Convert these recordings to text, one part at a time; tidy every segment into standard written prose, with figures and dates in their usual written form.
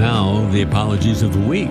Now, the apologies of the week.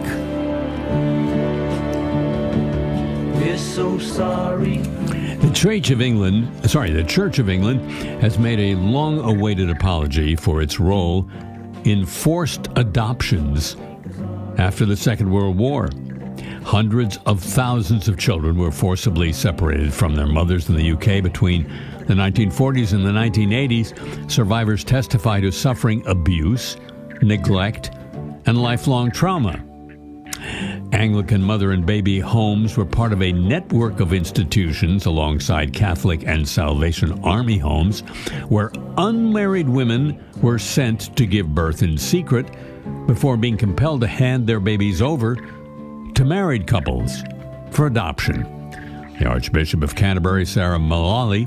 We're so sorry. The Church of England has made a long-awaited apology for its role in forced adoptions after the Second World War. Hundreds of thousands of children were forcibly separated from their mothers in the UK between the 1940s and the 1980s. Survivors testify to suffering abuse, neglect, and lifelong trauma. Anglican mother and baby homes were part of a network of institutions alongside Catholic and Salvation Army homes where unmarried women were sent to give birth in secret before being compelled to hand their babies over to married couples for adoption. The Archbishop of Canterbury, Sarah Mullally,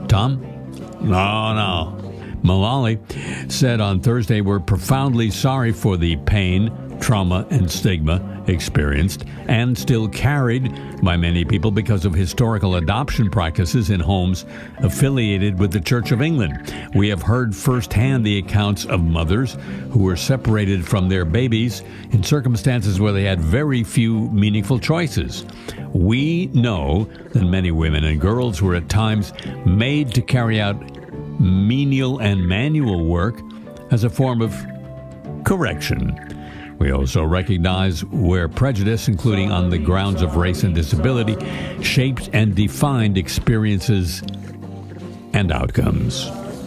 Mullally said on Thursday, "We're profoundly sorry for the pain, trauma, and stigma experienced and still carried by many people because of historical adoption practices in homes affiliated with the Church of England. We have heard firsthand the accounts of mothers who were separated from their babies in circumstances where they had very few meaningful choices. We know that many women and girls were at times made to carry out menial and manual work as a form of correction. We also recognize where prejudice, including on the grounds of race and disability, shaped and defined experiences and outcomes."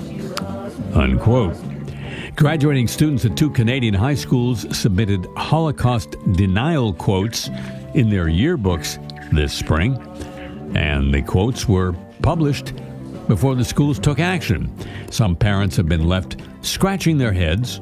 Unquote. Graduating students at 2 Canadian high schools submitted Holocaust denial quotes in their yearbooks this spring, and the quotes were published before the schools took action. Some parents have been left scratching their heads,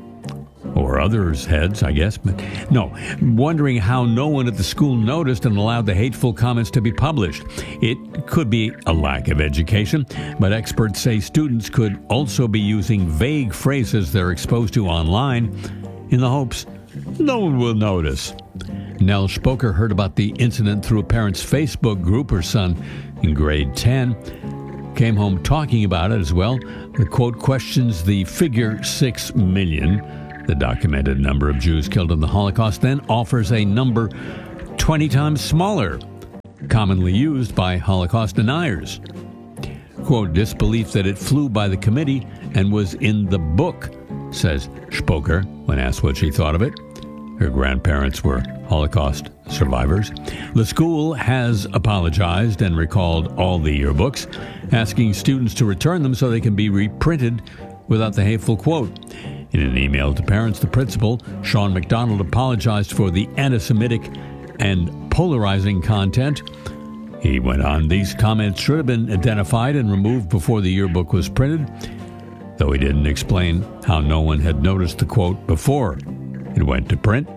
or others' heads, I guess, but no, wondering how no one at the school noticed and allowed the hateful comments to be published. It could be a lack of education, but experts say students could also be using vague phrases they're exposed to online in the hopes no one will notice. Nell Spoker heard about the incident through a parent's Facebook group. Her son, in grade 10, came home talking about it as well. The quote questions the figure 6 million, the documented number of Jews killed in the Holocaust, then offers a number 20 times smaller, commonly used by Holocaust deniers. Quote, disbelief that it flew by the committee and was in the book, says Spoker when asked what she thought of it. Her grandparents were Holocaust survivors. The school has apologized and recalled all the yearbooks, asking students to return them so they can be reprinted without the hateful quote. In an email to parents, the principal, Sean McDonald, apologized for the anti-Semitic and polarizing content. He went on, these comments should have been identified and removed before the yearbook was printed, though he didn't explain how no one had noticed the quote before it went to print.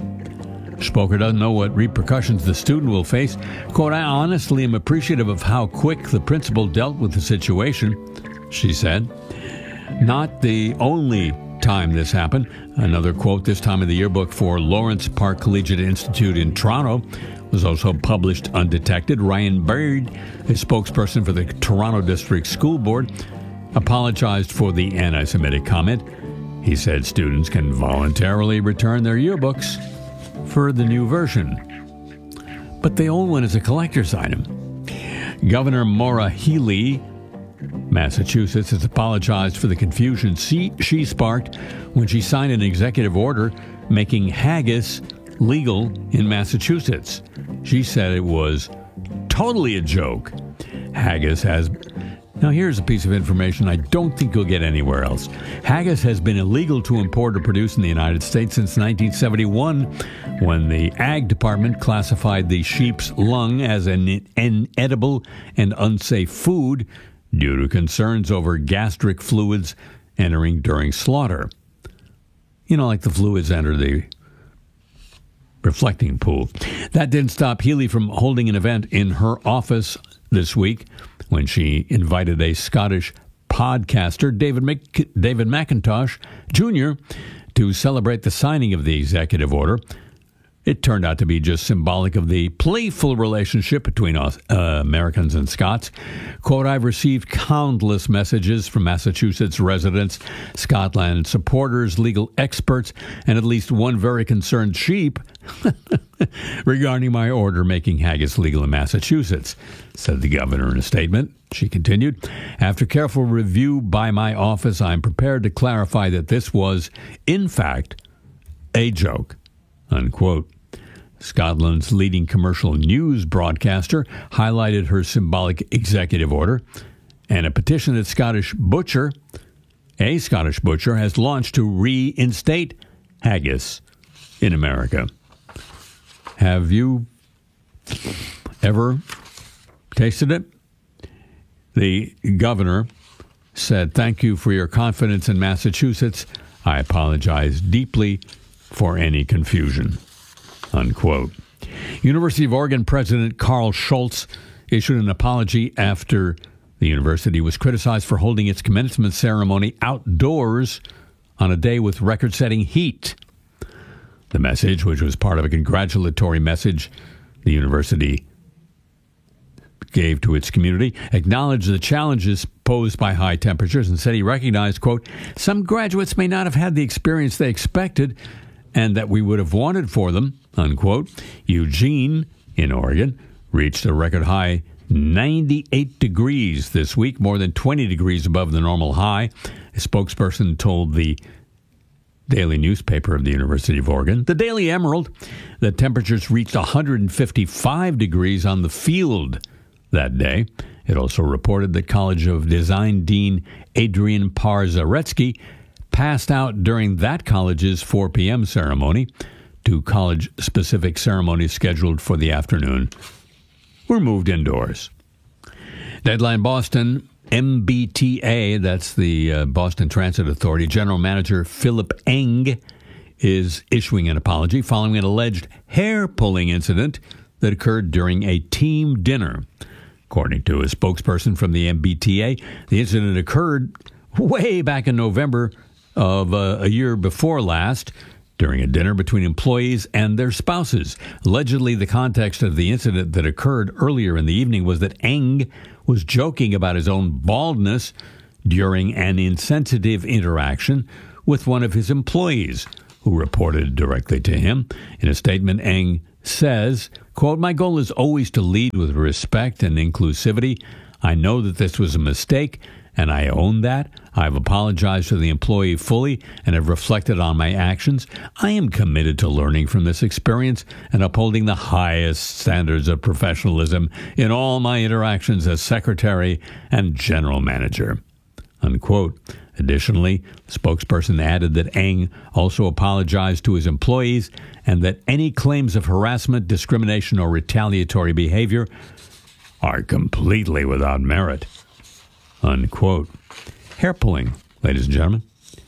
Spoker doesn't know what repercussions the student will face. Quote, I honestly am appreciative of how quick the principal dealt with the situation, she said. Not the only time this happened. Another quote, this time in the yearbook for Lawrence Park Collegiate Institute in Toronto, was also published undetected. Ryan Baird, a spokesperson for the Toronto District School Board, apologized for the anti-Semitic comment. He said students can voluntarily return their yearbooks for the new version, but the old one is a collector's item. Governor Maura Healey, Massachusetts, has apologized for the confusion she sparked when she signed an executive order making haggis legal in Massachusetts. She said it was totally a joke. Haggis has... Now, here's a piece of information I don't think you'll get anywhere else. Haggis has been illegal to import or produce in the United States since 1971, when the Ag Department classified the sheep's lung as an inedible and unsafe food due to concerns over gastric fluids entering during slaughter. You know, like the fluids enter the reflecting pool. That didn't stop Healy from holding an event in her office this week when she invited a Scottish podcaster, David McIntosh Jr., to celebrate the signing of the executive order. It turned out to be just symbolic of the playful relationship between Americans and Scots. Quote, I've received countless messages from Massachusetts residents, Scotland supporters, legal experts, and at least one very concerned sheep regarding my order making haggis legal in Massachusetts, said the governor in a statement. She continued, after careful review by my office, I'm prepared to clarify that this was, in fact, a joke, unquote. Scotland's leading commercial news broadcaster highlighted her symbolic executive order, and a petition that a Scottish butcher has launched to reinstate haggis in America. Have you ever tasted it? The governor said, thank you for your confidence in Massachusetts. I apologize deeply for any confusion, unquote. University of Oregon President Carl Schultz issued an apology after the university was criticized for holding its commencement ceremony outdoors on a day with record-setting heat. The message, which was part of a congratulatory message the university gave to its community, acknowledged the challenges posed by high temperatures and said he recognized, quote, some graduates may not have had the experience they expected and that we would have wanted for them, unquote. Eugene, in Oregon, reached a record high 98 degrees this week, more than 20 degrees above the normal high. A spokesperson told the daily newspaper of the University of Oregon, the Daily Emerald, that temperatures reached 155 degrees on the field that day. It also reported that College of Design Dean Adrian Parzaretsky passed out during that college's 4 p.m. ceremony. 2 college-specific ceremonies scheduled for the afternoon were moved indoors. Deadline Boston, MBTA, that's the Boston Transit Authority, General Manager Philip Eng is issuing an apology following an alleged hair-pulling incident that occurred during a team dinner. According to a spokesperson from the MBTA, the incident occurred way back in November of a year before last during a dinner between employees and their spouses. Allegedly, the context of the incident that occurred earlier in the evening was that Eng was joking about his own baldness during an insensitive interaction with one of his employees, who reported directly to him. In a statement, Eng says, quote, my goal is always to lead with respect and inclusivity. I know that this was a mistake, and I own that. I've apologized to the employee fully and have reflected on my actions. I am committed to learning from this experience and upholding the highest standards of professionalism in all my interactions as secretary and general manager, unquote. Additionally, the spokesperson added that Eng also apologized to his employees and that any claims of harassment, discrimination, or retaliatory behavior are completely without merit, unquote. Hair pulling, ladies and gentlemen.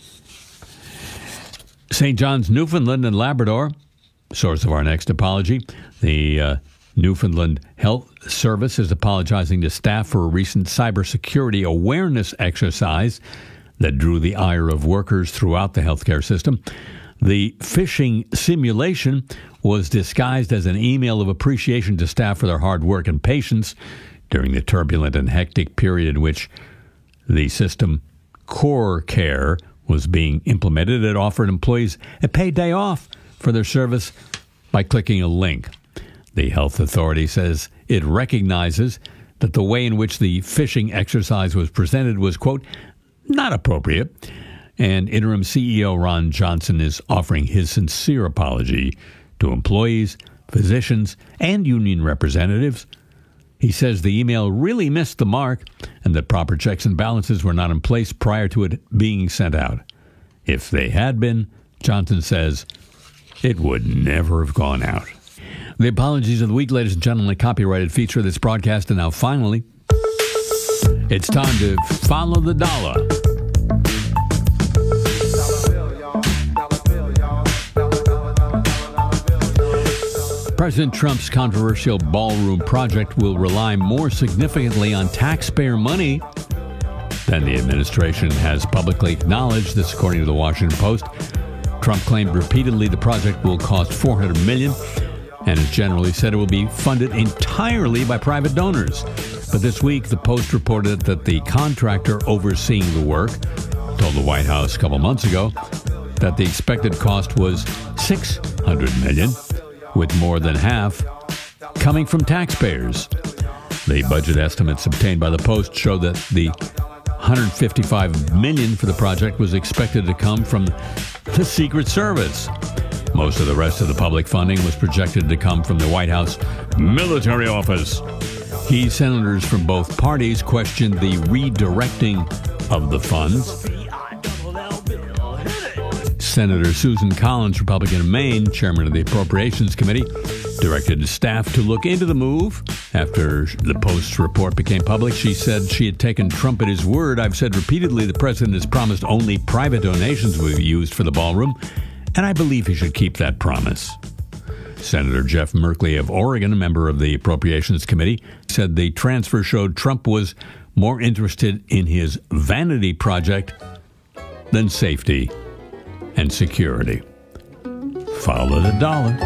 St. John's, Newfoundland and Labrador, source of our next apology. The Newfoundland Health Service is apologizing to staff for a recent cybersecurity awareness exercise that drew the ire of workers throughout the healthcare system. The phishing simulation was disguised as an email of appreciation to staff for their hard work and patience during the turbulent and hectic period in which the system Core Care was being implemented. It offered employees a paid day off for their service by clicking a link. The health authority says it recognizes that the way in which the phishing exercise was presented was, quote, not appropriate, and interim CEO Ron Johnson is offering his sincere apology to employees, physicians, and union representatives. He says the email really missed the mark and that proper checks and balances were not in place prior to it being sent out. If they had been, Johnson says, it would never have gone out. The apologies of the week, ladies and gentlemen, a copyrighted feature of this broadcast. And now finally, it's time to follow the dollar. President Trump's controversial ballroom project will rely more significantly on taxpayer money than the administration has publicly acknowledged. This, according to the Washington Post. Trump claimed repeatedly the project will cost $400 million and has generally said it will be funded entirely by private donors. But this week, the Post reported that the contractor overseeing the work told the White House a couple months ago that the expected cost was $600 million, with more than half coming from taxpayers. The budget estimates obtained by the Post show that the $155 million for the project was expected to come from the Secret Service. Most of the rest of the public funding was projected to come from the White House military office. Key senators from both parties questioned the redirecting of the funds. Senator Susan Collins, Republican of Maine, chairman of the Appropriations Committee, directed staff to look into the move. After the Post's report became public, she said she had taken Trump at his word. I've said repeatedly the president has promised only private donations will be used for the ballroom, and I believe he should keep that promise. Senator Jeff Merkley of Oregon, a member of the Appropriations Committee, said the transfer showed Trump was more interested in his vanity project than safety and security. Follow the dollar.